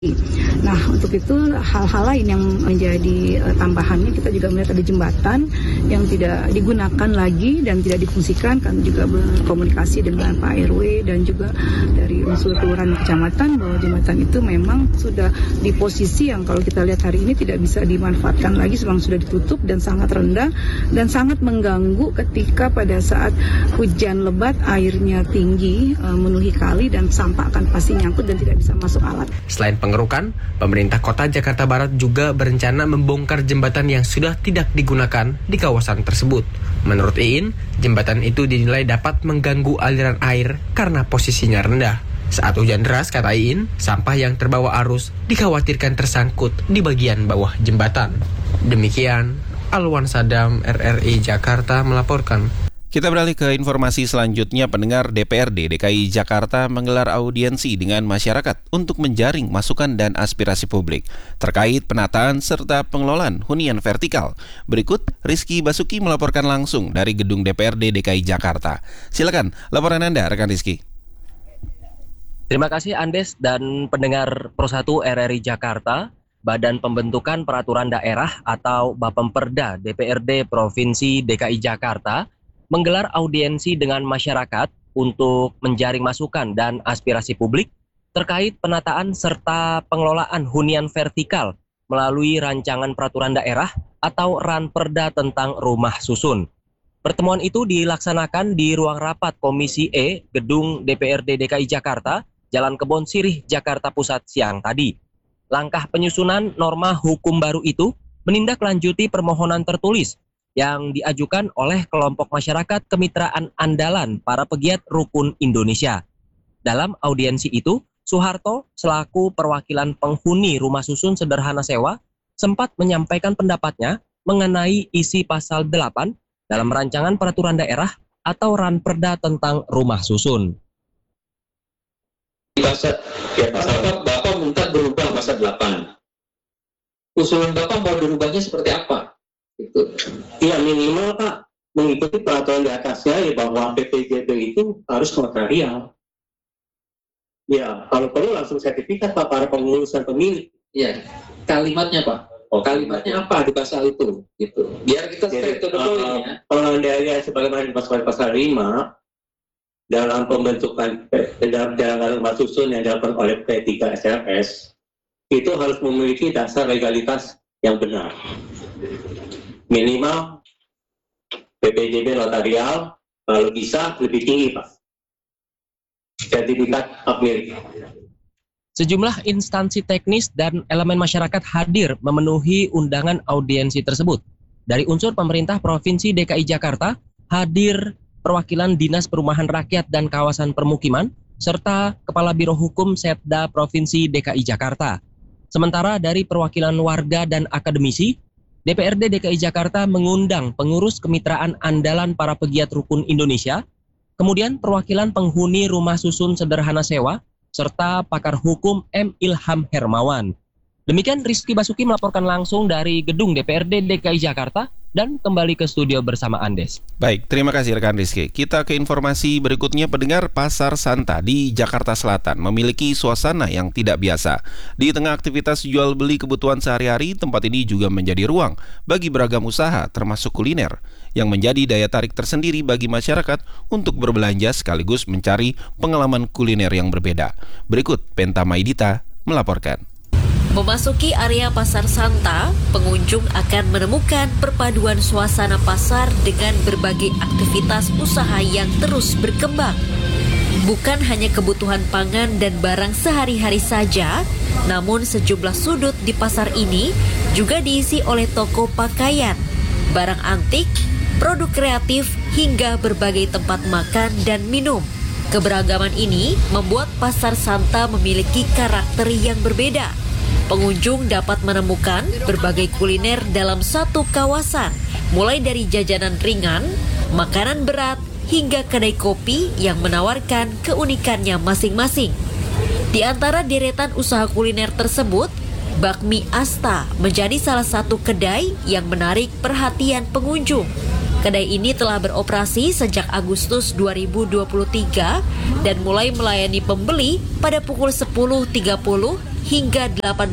Nah, untuk itu hal-hal lain yang menjadi tambahannya, kita juga melihat ada jembatan yang tidak digunakan lagi dan tidak difungsikan. Kami juga berkomunikasi dengan Pak RW dan juga dari unsur kelurahan kecamatan bahwa jembatan itu memang sudah di posisi yang kalau kita lihat hari ini tidak bisa dimanfaatkan lagi, memang sudah ditutup dan sangat rendah dan sangat mengganggu ketika pada saat hujan lebat airnya tinggi memenuhi kali dan sampah akan pasti nyangkut dan tidak bisa masuk alat. Selain pengerukan, pemerintah Kota Jakarta Barat juga berencana membongkar jembatan yang sudah tidak digunakan di kawasan tersebut. Menurut Iin, jembatan itu dinilai dapat mengganggu aliran air karena posisinya rendah. Saat hujan deras, kata Iin, sampah yang terbawa arus dikhawatirkan tersangkut di bagian bawah jembatan. Demikian, Alwan Sadam, RRI Jakarta melaporkan. Kita beralih ke informasi selanjutnya. Pendengar, DPRD DKI Jakarta menggelar audiensi dengan masyarakat untuk menjaring masukan dan aspirasi publik terkait penataan serta pengelolaan hunian vertikal. Berikut Rizky Basuki melaporkan langsung dari gedung DPRD DKI Jakarta. Silakan laporan Anda, rekan Rizky. Terima kasih Andes dan pendengar Pro 1 RRI Jakarta. Badan Pembentukan Peraturan Daerah atau Bapemperda DPRD Provinsi DKI Jakarta menggelar audiensi dengan masyarakat untuk menjaring masukan dan aspirasi publik terkait penataan serta pengelolaan hunian vertikal melalui rancangan peraturan daerah atau Ranperda tentang rumah susun. Pertemuan itu dilaksanakan di ruang rapat Komisi E, Gedung DPRD DKI Jakarta, Jalan Kebon Sirih, Jakarta Pusat siang tadi. Langkah penyusunan norma hukum baru itu menindaklanjuti permohonan tertulis yang diajukan oleh kelompok masyarakat kemitraan andalan para pegiat rukun Indonesia. Dalam audiensi itu, Soeharto selaku perwakilan penghuni rumah susun sederhana sewa sempat menyampaikan pendapatnya mengenai isi pasal 8 dalam rancangan peraturan daerah atau Ranperda tentang rumah susun. Pasal Bapak minta berubah pasal 8. Usulan Bapak mau dirubahnya seperti apa? Ya minimal Pak mengikuti peraturan di atasnya ya, bahwa PPJB itu harus material. Ya kalau perlu langsung sertifikat Pak para pengurusan pemilik. Ya kalimatnya Pak. Kalimatnya apa di pasal itu? Gitu. Biar kita straight to the point ya. Pengendalian sebagaimana di pasal 5 dalam pembentukan dalam rumah susun yang dilakukan oleh P3 SLS itu harus memiliki dasar legalitas yang benar. Minimal PPJB notarial, kalau bisa lebih tinggi Pak. Sertifikat hak milik. Sejumlah instansi teknis dan elemen masyarakat hadir memenuhi undangan audiensi tersebut. Dari unsur pemerintah Provinsi DKI Jakarta, hadir perwakilan Dinas Perumahan Rakyat dan Kawasan Permukiman, serta Kepala Biro Hukum Setda Provinsi DKI Jakarta. Sementara dari perwakilan warga dan akademisi, DPRD DKI Jakarta mengundang pengurus kemitraan andalan para pegiat rukun Indonesia, kemudian perwakilan penghuni rumah susun sederhana sewa, serta pakar hukum M. Ilham Hermawan. Demikian Rizky Basuki melaporkan langsung dari gedung DPRD DKI Jakarta dan kembali ke studio bersama Andes. Baik, terima kasih rekan Rizky. Kita ke informasi berikutnya. Pendengar, Pasar Santa di Jakarta Selatan memiliki suasana yang tidak biasa. Di tengah aktivitas jual beli kebutuhan sehari-hari, tempat ini juga menjadi ruang bagi beragam usaha termasuk kuliner yang menjadi daya tarik tersendiri bagi masyarakat untuk berbelanja sekaligus mencari pengalaman kuliner yang berbeda. Berikut Penta Maidita melaporkan. Memasuki area Pasar Santa, pengunjung akan menemukan perpaduan suasana pasar dengan berbagai aktivitas usaha yang terus berkembang. Bukan hanya kebutuhan pangan dan barang sehari-hari saja, namun sejumlah sudut di pasar ini juga diisi oleh toko pakaian, barang antik, produk kreatif, hingga berbagai tempat makan dan minum. Keberagaman ini membuat Pasar Santa memiliki karakter yang berbeda. Pengunjung dapat menemukan berbagai kuliner dalam satu kawasan, mulai dari jajanan ringan, makanan berat, hingga kedai kopi yang menawarkan keunikannya masing-masing. Di antara deretan usaha kuliner tersebut, Bakmi Asta menjadi salah satu kedai yang menarik perhatian pengunjung. Kedai ini telah beroperasi sejak Agustus 2023 dan mulai melayani pembeli pada pukul 10.30 hingga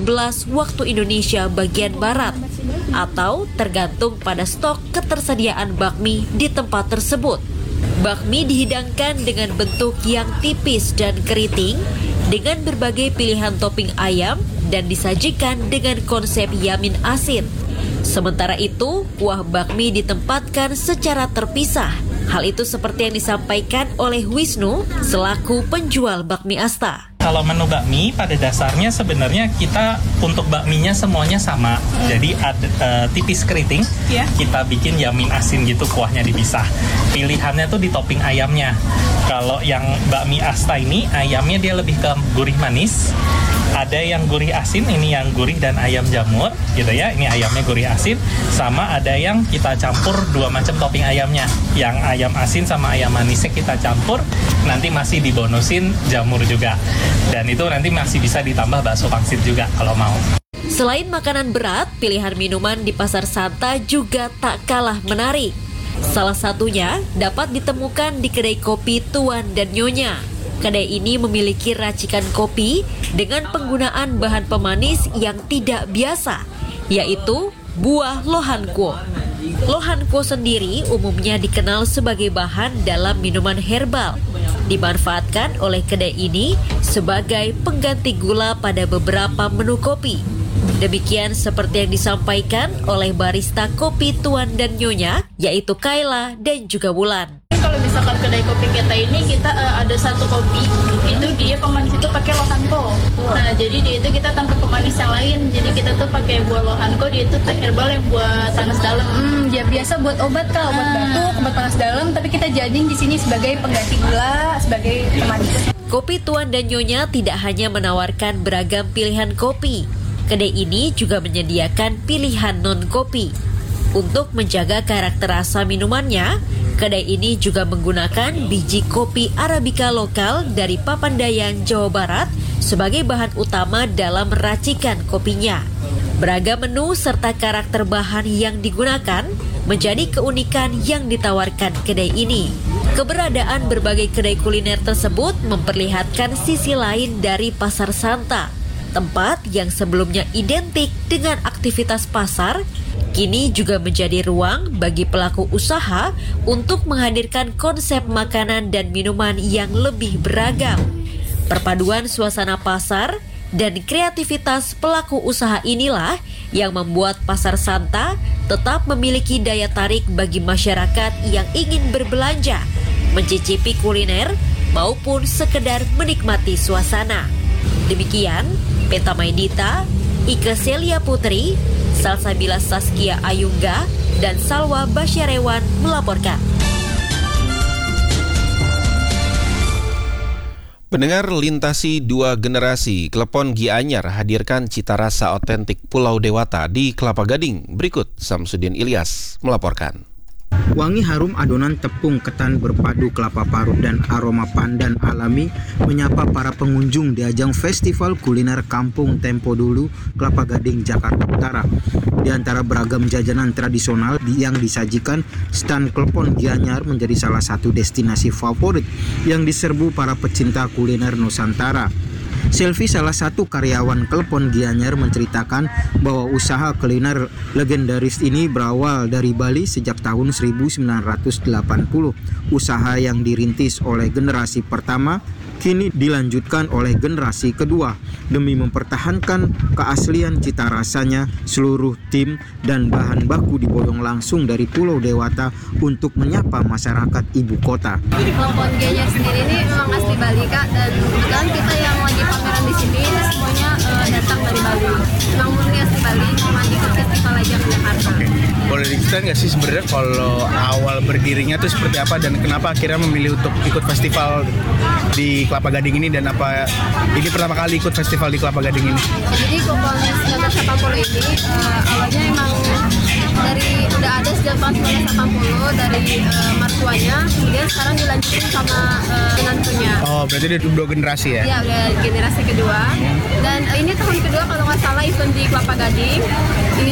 18 waktu Indonesia bagian Barat, atau tergantung pada stok ketersediaan bakmi di tempat tersebut. Bakmi dihidangkan dengan bentuk yang tipis dan keriting dengan berbagai pilihan topping ayam dan disajikan dengan konsep yamin asin. Sementara itu, kuah bakmi ditempatkan secara terpisah. Hal itu seperti yang disampaikan oleh Wisnu selaku penjual bakmi Asta. Kalau menu bakmi pada dasarnya sebenarnya kita untuk bakminya semuanya sama. Jadi ada tipis keriting, kita bikin yamin asin gitu, kuahnya dipisah. Pilihannya tuh di topping ayamnya. Kalau yang bakmi Asta ini ayamnya dia lebih ke gurih manis. Ada yang gurih asin, ini yang gurih dan ayam jamur gitu ya. Ini ayamnya gurih asin, sama ada yang kita campur dua macam topping ayamnya. Yang ayam asin sama ayam manisnya kita campur, nanti masih dibonusin jamur juga. Dan itu nanti masih bisa ditambah bakso pangsit juga kalau mau. Selain makanan berat, pilihan minuman di Pasar Santa juga tak kalah menarik. Salah satunya dapat ditemukan di kedai kopi Tuan dan Nyonya. Kedai ini memiliki racikan kopi dengan penggunaan bahan pemanis yang tidak biasa, yaitu buah lohankuo. Lohankuo sendiri umumnya dikenal sebagai bahan dalam minuman herbal. Dimanfaatkan oleh kedai ini sebagai pengganti gula pada beberapa menu kopi. Demikian seperti yang disampaikan oleh barista kopi Tuan dan Nyonya, yaitu Kayla dan juga Wulan. Kalau misalkan kedai kopi kita ini kita ada satu kopi itu dia pemanis itu pakai lohanko. Nah jadi dia itu kita tanpa pemanis yang lain. Jadi kita tuh pakai buah lohanko, dia itu teh herbal yang buat panas dalam. Ya biasa buat obat Kak, obat batuk, obat panas dalam. Tapi kita jadiin di sini sebagai pengganti gula, sebagai pemanis. Kopi Tuan dan Nyonya tidak hanya menawarkan beragam pilihan kopi. Kedai ini juga menyediakan pilihan non-kopi. Untuk menjaga karakter rasa minumannya, kedai ini juga menggunakan biji kopi Arabica lokal dari Papandayan, Jawa Barat sebagai bahan utama dalam racikan kopinya. Beragam menu serta karakter bahan yang digunakan menjadi keunikan yang ditawarkan kedai ini. Keberadaan berbagai kedai kuliner tersebut memperlihatkan sisi lain dari Pasar Santa. Tempat yang sebelumnya identik dengan aktivitas pasar, kini juga menjadi ruang bagi pelaku usaha untuk menghadirkan konsep makanan dan minuman yang lebih beragam. Perpaduan suasana pasar dan kreativitas pelaku usaha inilah yang membuat Pasar Santa tetap memiliki daya tarik bagi masyarakat yang ingin berbelanja, mencicipi kuliner, maupun sekedar menikmati suasana. Demikian, Peta Maidita, Ike Celia Putri, Salsabila Saskia Ayungga, dan Salwa Basyarewan melaporkan. Pendengar, lintasi dua generasi, Klepon Gianyar hadirkan cita rasa otentik Pulau Dewata di Kelapa Gading. Berikut Samsudin Ilyas melaporkan. Wangi harum adonan tepung ketan berpadu kelapa parut dan aroma pandan alami menyapa para pengunjung di ajang Festival Kuliner Kampung Tempo Dulu Kelapa Gading, Jakarta Utara. Di antara beragam jajanan tradisional yang disajikan, stand Klepon Gianyar menjadi salah satu destinasi favorit yang diserbu para pecinta kuliner Nusantara. Selvi, salah satu karyawan Klepon Gianyar, menceritakan bahwa usaha kuliner legendaris ini berawal dari Bali sejak tahun 1980. Usaha yang dirintis oleh generasi pertama kini dilanjutkan oleh generasi kedua demi mempertahankan keaslian cita rasanya. Seluruh tim dan bahan baku diboyong langsung dari Pulau Dewata untuk menyapa masyarakat ibu kota. Klepon Gianyar sendiri ini memang asli Bali Kak, dan kebetulan kita yang lagi pameran di sini semuanya datang dari Bali. Memang murni asli Bali, cuma ikut festival aja ke Jakarta. Boleh diceritain nggak sih sebenarnya kalau awal berdirinya tuh seperti apa dan kenapa akhirnya memilih untuk ikut festival di Kelapa Gading ini, dan apa ini pertama kali ikut festival di Kelapa Gading ini? Jadi Klepon 1980 ini awalnya emang udah ada sejak tahun 1980 dari mertuanya, kemudian sekarang dilanjutin sama menantunya. Oh, berarti dia dua generasi ya? Iya, udah generasi kedua. Dan ini tahun kedua kalau nggak salah event di Kelapa Gading. Ini tahun kedua.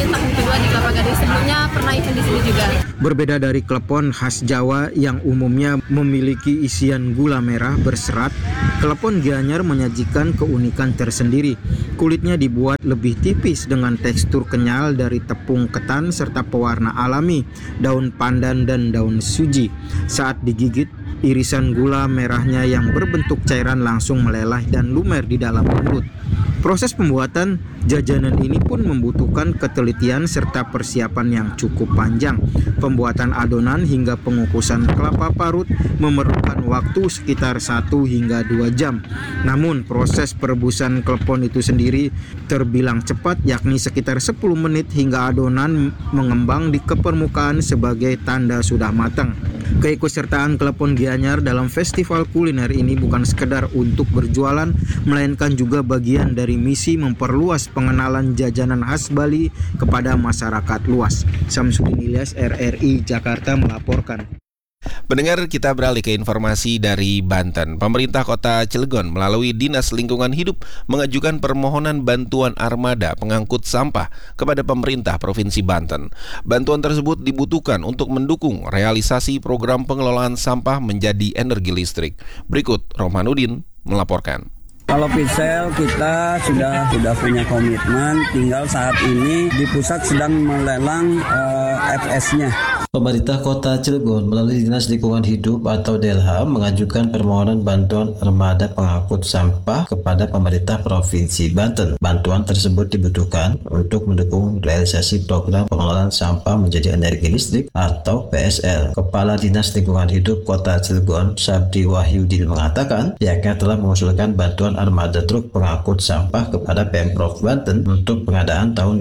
kedua di Kelapa Gading. Sebelumnya pernah event di sini juga. Berbeda dari klepon khas Jawa yang umumnya memiliki isian gula merah berserat, klepon Gianyar menyajikan keunikan tersendiri. Kulitnya dibuat lebih tipis dengan tekstur kenyal dari tepung ketan serta pewarna alami, daun pandan dan daun suji. Saat digigit, irisan gula merahnya yang berbentuk cairan langsung meleleh dan lumer di dalam mulut. Proses pembuatan jajanan ini pun membutuhkan ketelitian serta persiapan yang cukup panjang. Pembuatan adonan hingga pengukusan kelapa parut memerlukan waktu sekitar 1 hingga 2 jam. Namun proses perebusan klepon itu sendiri terbilang cepat, yakni sekitar 10 menit hingga adonan mengembang di permukaan sebagai tanda sudah matang. Keikutsertaan klepon Gianyar dalam festival kuliner ini bukan sekedar untuk berjualan, melainkan juga bagian dari misi memperluas pengenalan jajanan khas Bali kepada masyarakat luas. Samsudin Ilyas, RRI Jakarta melaporkan. Pendengar, kita beralih ke informasi dari Banten. Pemerintah Kota Cilegon melalui Dinas Lingkungan Hidup mengajukan permohonan bantuan armada pengangkut sampah kepada pemerintah Provinsi Banten. Bantuan tersebut dibutuhkan untuk mendukung realisasi program pengelolaan sampah menjadi energi listrik. Berikut Romanudin melaporkan. Kalau Pitsel kita sudah punya komitmen, tinggal saat ini di pusat sedang melelang FS-nya. Pemerintah Kota Cilegon melalui Dinas Lingkungan Hidup atau DLH mengajukan permohonan bantuan armada pengangkut sampah kepada pemerintah Provinsi Banten. Bantuan tersebut dibutuhkan untuk mendukung realisasi program pengelolaan sampah menjadi energi listrik atau PSL. Kepala Dinas Lingkungan Hidup Kota Cilegon, Sabdi Wahyudin mengatakan pihaknya telah mengusulkan bantuan armada truk pengangkut sampah kepada Pemprov Banten untuk pengadaan tahun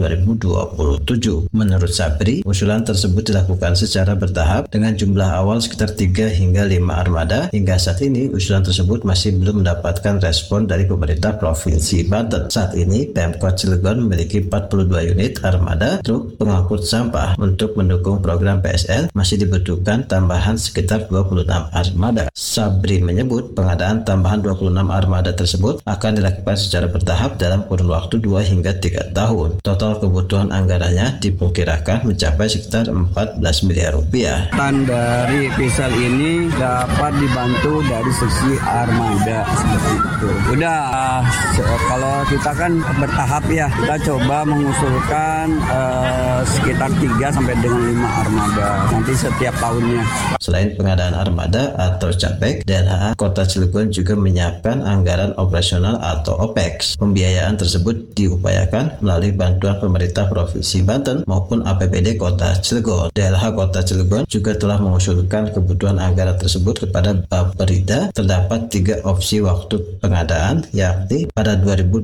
2027. Menurut Sabri, usulan tersebut dilakukan secara bertahap dengan jumlah awal sekitar 3 hingga 5 armada. Hingga saat ini usulan tersebut masih belum mendapatkan respon dari pemerintah Provinsi Banten. Saat ini Pemkot Cilegon memiliki 42 unit armada truk pengangkut sampah. Untuk mendukung program PSL masih dibutuhkan tambahan sekitar 26 armada. Sabri menyebut pengadaan tambahan 26 armada tersebut akan dilakukan secara bertahap dalam kurun waktu 2 hingga 3 tahun. Total kebutuhan anggarannya diperkirakan mencapai sekitar 14 miliar rupiah. Dari Pitsel ini dapat dibantu dari sisi armada seperti itu. Udah kalau kita kan bertahap ya, kita coba mengusulkan sekitar 3 sampai dengan 5 armada nanti setiap tahunnya. Selain pengadaan armada atau capek, DLH Kota Cilegon juga menyiapkan anggaran operasional atau OPEX. Pembiayaan tersebut diupayakan melalui bantuan pemerintah Provinsi Banten maupun APBD Kota Cilegon. DLH Kota Cilegon juga telah mengusulkan kebutuhan anggaran tersebut kepada Bapperida. Terdapat 3 opsi waktu pengadaan, yakni pada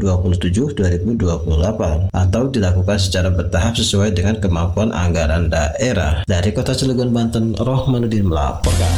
2027-2028 atau dilakukan secara bertahap sesuai dengan kemampuan anggaran daerah. Dari Kota Cilegon, Banten, Rohmanudin melaporkan.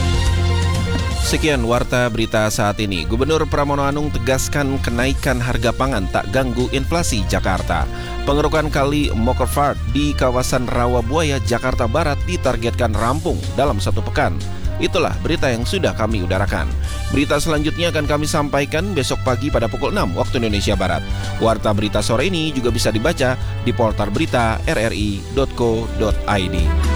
Sekian warta berita saat ini. Gubernur Pramono Anung tegaskan kenaikan harga pangan tak ganggu inflasi Jakarta. Pengerukan kali Mokervard di kawasan Rawabuaya, Jakarta Barat ditargetkan rampung dalam 1 pekan. Itulah berita yang sudah kami udarakan. Berita selanjutnya akan kami sampaikan besok pagi pada pukul 6 waktu Indonesia Barat. Warta berita sore ini juga bisa dibaca di portal berita rri.co.id.